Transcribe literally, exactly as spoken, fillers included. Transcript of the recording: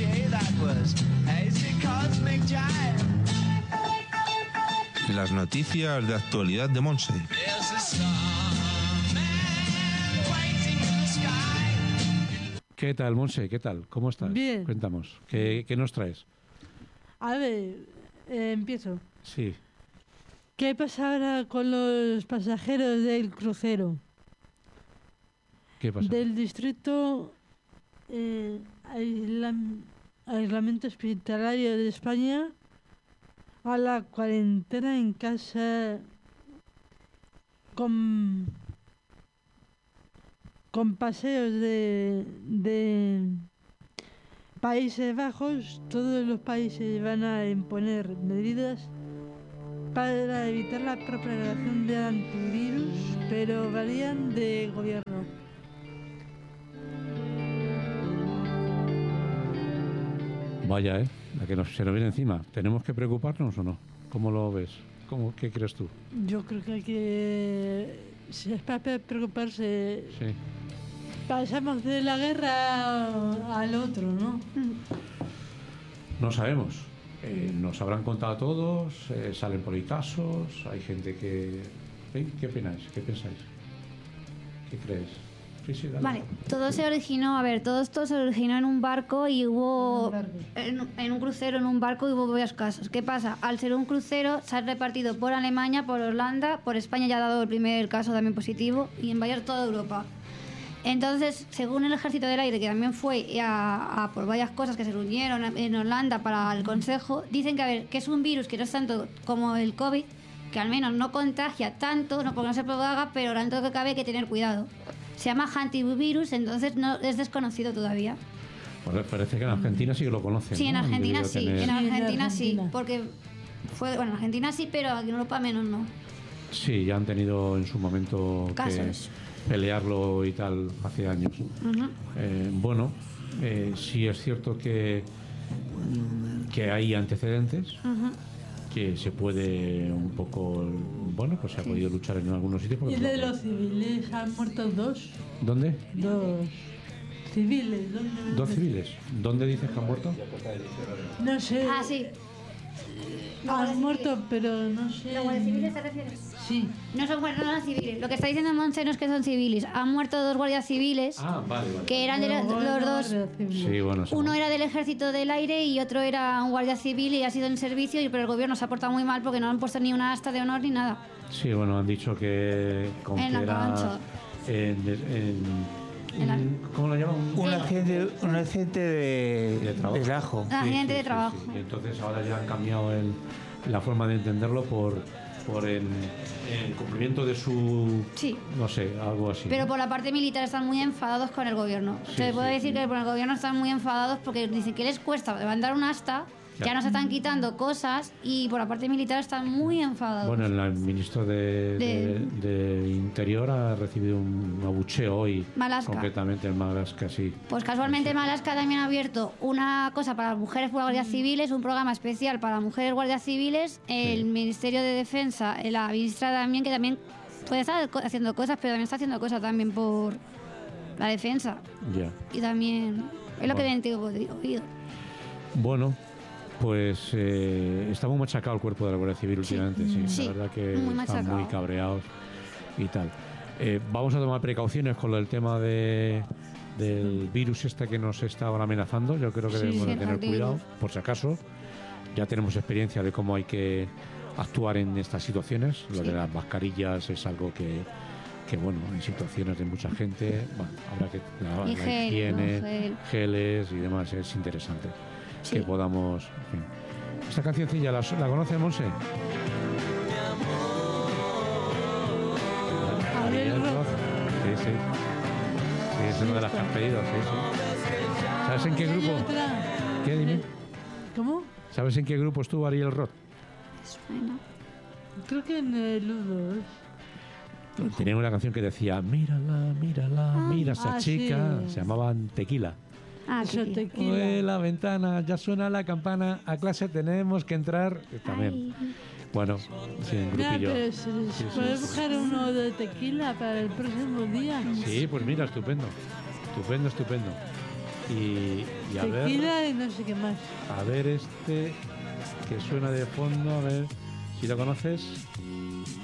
Las noticias de actualidad de Monse. ¿Qué tal, Monse? ¿Qué tal? ¿Cómo estás? Bien. Cuéntanos, ¿qué, qué nos traes? A ver, eh, empiezo. Sí. ¿Qué pasa ahora con los pasajeros del crucero? ¿Qué pasa? Del distrito eh, aislam- aislamiento hospitalario de España a la cuarentena en casa con, con paseos de, de Países Bajos. Todos los países van a imponer medidas para evitar la propagación de antivirus, pero varían de gobierno. Vaya, ¿eh? La que nos, se nos viene encima. ¿Tenemos que preocuparnos o no? ¿Cómo lo ves? ¿Cómo, ¿Qué crees tú? Yo creo que hay que... Si es para preocuparse... Sí. Pasamos de la guerra al otro, ¿no? No sabemos. Eh, nos habrán contado a todos, eh, salen por ahí casos, hay gente que... ¿Eh? ¿Qué opináis? ¿Qué pensáis? ¿Qué crees? Sí, sí, dale. Vale, todo se originó, a ver, todo esto se originó en un barco y hubo, En un barco. en, en un crucero, en un barco y hubo varios casos. ¿Qué pasa? Al ser un crucero se ha repartido por Alemania, por Holanda, por España ya ha dado el primer caso también positivo y en varias toda Europa. Entonces, según el Ejército del Aire, que también fue a, a por varias cosas que se reunieron en Holanda para el Consejo, dicen que, a ver, que es un virus que no es tanto como el COVID, que al menos no contagia tanto, no porque no se propaga, pero tanto que cabe hay que tener cuidado. Se llama hantavirus, entonces no es desconocido todavía. Bueno, parece que en Argentina sí que lo conocen. Sí, en ¿no? Argentina Debió sí, tener- en Sí, en Argentina sí, Argentina. porque fue, bueno, en Argentina sí, pero aquí en Europa menos no. Sí, ya han tenido en su momento Casos. que pelearlo y tal hace años. Ujú. Eh, bueno, eh, sí es cierto que, que hay antecedentes, Ujú. que se puede un poco, bueno, pues se ha podido luchar en algunos sitios. porque- Y de los civiles han muerto dos. ¿Dónde? Dos civiles. ¿Dónde? Dos civiles. ¿Dónde dices que han muerto? No sé. Ah, sí. Han muerto, pero no sé. ¿Los guardias civiles te refieres? Sí. No son guardias no son civiles. Lo que está diciendo Monse no es que son civiles. Han muerto dos guardias civiles Ah, vale, vale. que eran de los, Luego los los dos. guardias civiles. Sí, bueno, sí. Uno era del Ejército del Aire y otro era un guardia civil y ha sido en servicio, y pero el gobierno se ha portado muy mal porque no han puesto ni una asta de honor ni nada. Sí, bueno, han dicho que con En que la era Carabanchel. en, en- En la- ¿cómo lo llaman? Un accidente, un accidente de, De trabajo. de trabajo. Ah, accidente de sí, trabajo. sí. Entonces ahora ya han cambiado el- la forma de entenderlo por, por el, el cumplimiento de su... Sí. No sé, algo así. Pero por la parte militar están muy enfadados con el gobierno. Sí, Se puede sí, decir sí. que por el gobierno están muy enfadados porque dicen que les cuesta levantar un asta, Ya. ya nos están quitando cosas y por la parte militar están muy enfadados. Bueno, el ministro de, de- de Interior ha recibido un abucheo hoy. Malaska. Concretamente en Malaska, sí. Pues casualmente Malaska también ha abierto una cosa para las mujeres guardias civiles, un programa especial para mujeres guardias civiles. El Sí. Ministerio de Defensa, la ministra también, que también puede estar co- haciendo cosas, pero también está haciendo cosas también por la defensa. Ya. Y también es lo que Bueno. tengo oído. Bueno, pues eh, está muy machacado el cuerpo de la Guardia Civil Sí. últimamente, sí. Sí, La verdad que muy están machacado. muy cabreados y tal. Eh, vamos a tomar precauciones con el tema de, del virus este que nos está ahora amenazando. Yo creo que Sí, debemos de sí, tener el cuidado, virus. por si acaso. Ya tenemos experiencia de cómo hay que actuar en estas situaciones. Lo Sí. de las mascarillas es algo que, que, bueno, en situaciones de mucha gente, bueno, habrá que la, Y la gel, higiene, ¿no? Gel. geles y demás. Es interesante Sí. que podamos. En fin. Esta cancioncilla, ¿la, la conoce, Monse? Ariel Roth. Sí, sí. Sí, es una de las que has pedido, sí, sí. ¿Sabes en qué Hay grupo? otra. ¿Qué? Dime. ¿Cómo? ¿Sabes en qué grupo estuvo Ariel Roth? Bueno. Creo que en el U dos. Tenía una canción que decía, mírala, mírala, mira a esa ah, chica. sí. Se llamaban Tequila. Ah, Eso sí. tequila. Oe, la ventana, ya suena la campana, a clase tenemos que entrar. También. Ay. Bueno, sí, un Mira, grupillo. pero se, se Sí, sí, puede sí. buscar uno de tequila para el próximo día. Sí, pues mira, estupendo. Estupendo, estupendo. Y, y a ver, Tequila y no sé qué más. a ver este que suena de fondo, a ver si lo conoces.